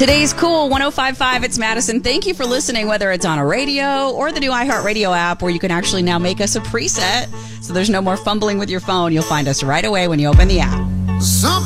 Today's Cool 105.5. It's Madison. Thank you for listening, whether it's on a radio or the new iHeartRadio app, where you can actually now make us a preset. So there's no more fumbling with your phone. You'll find us right away when you open the app.